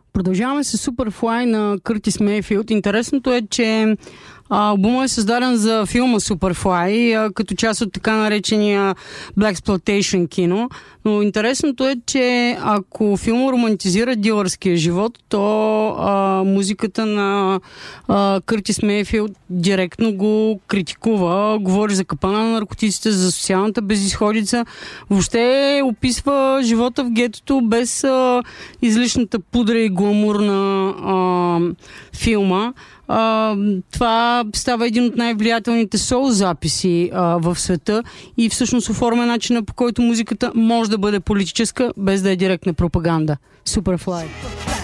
Продължаваме с Superfly на Къртис Мейфилд. Интересното е, че албумът е създаден за филма Superfly, като част от така наречения Blaxploitation кино. Но интересното е, че ако филмът романтизира дилърския живот, то музиката на Къртис Мейфилд директно го критикува. Говори за капана на наркотиците, за социалната безизходица. Въобще описва живота в гетото без излишната пудра и гламур на филма. Това става един от най-влиятелните сол записи в света и всъщност оформя начина, по който музиката може да бъде политическа, без да е директна пропаганда. Superfly.